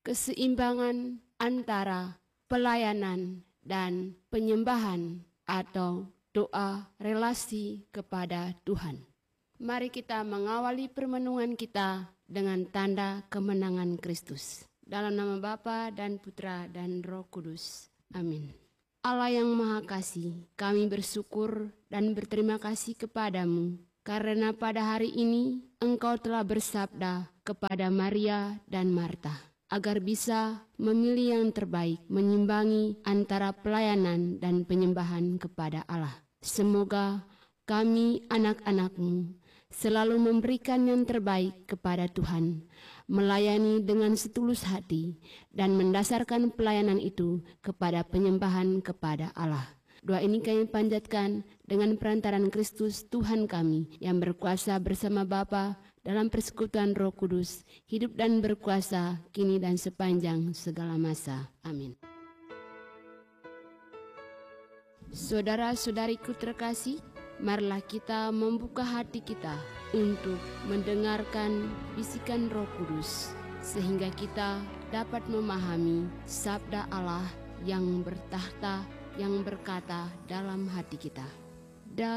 keseimbangan antara pelayanan dan penyembahan atau doa relasi kepada Tuhan. Mari kita mengawali permenungan kita dengan tanda kemenangan Kristus. Dalam nama Bapa dan Putra dan Roh Kudus. Amin. Allah yang Maha Kasih, kami bersyukur dan berterima kasih kepadamu karena pada hari ini Engkau telah bersabda kepada Maria dan Marta agar bisa memilih yang terbaik, menyimbangi antara pelayanan dan penyembahan kepada Allah. Semoga kami anak-anak-Mu selalu memberikan yang terbaik kepada Tuhan, melayani dengan setulus hati, dan mendasarkan pelayanan itu kepada penyembahan kepada Allah. Doa ini kami panjatkan dengan perantaran Kristus Tuhan kami yang berkuasa bersama Bapa dalam persekutuan Roh Kudus, hidup dan berkuasa kini dan sepanjang segala masa. Amin. Saudara-saudariku terkasih, marilah kita membuka hati kita untuk mendengarkan bisikan Roh Kudus, sehingga kita dapat memahami sabda Allah yang bertahta, yang berkata dalam hati kita.